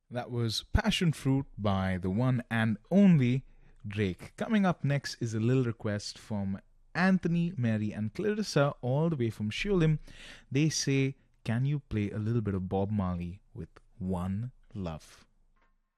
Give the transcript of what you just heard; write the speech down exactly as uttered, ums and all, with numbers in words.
That was Passion Fruit by the one and only Drake. Coming up next is a little request from Anthony, Mary, and Clarissa, all the way from Shulim. They say, can you play a little bit of Bob Marley with One Love?